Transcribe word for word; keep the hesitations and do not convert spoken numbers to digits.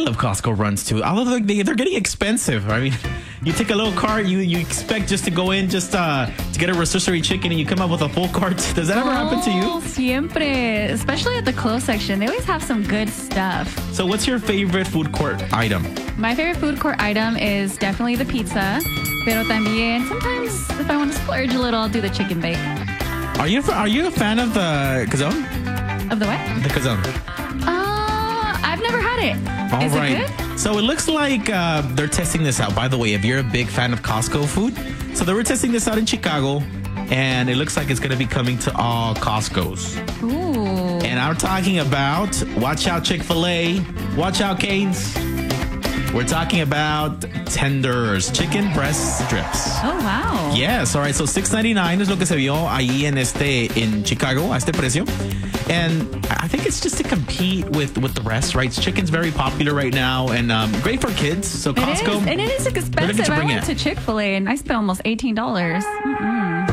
love Costco runs too. Although they're, they, they're getting expensive. I mean, you take a little cart, you you expect just to go in just uh, to get a rotisserie chicken, and you come out with a full cart. Does that ever oh, happen to you? Siempre, especially at the clothes section. They always have some good stuff. So, what's your favorite food court item? My favorite food court item is definitely the pizza. Pero también, sometimes if I want to splurge a little, I'll do the chicken bake. Are you are you a fan of the calzone? Of the what? The calzone. Uh, I've never had it. All is right. it good? So it looks like uh, they're testing this out. By the way, if you're a big fan of Costco food, so they were testing this out in Chicago, and it looks like it's going to be coming to all Costco's. Ooh. And I'm talking about, watch out Chick-fil-A, watch out Cane's. We're talking about tenders, chicken breast strips. Oh, wow. Yes, all right. So six ninety-nine es lo que se vio ahí en este in Chicago a este precio. And I think it's just to compete with, with the rest, right? Chicken's very popular right now and um, great for kids. So Costco. It is, and it is expensive. I went to Chick-fil-A and I spent almost eighteen dollars. Mm-mm.